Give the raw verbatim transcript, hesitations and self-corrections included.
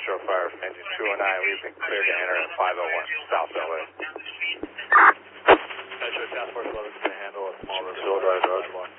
show fire from engine two oh nine. We've been cleared to enter at five oh one South L A. Metro Task Force eleven is going to handle a small reveal drive road one.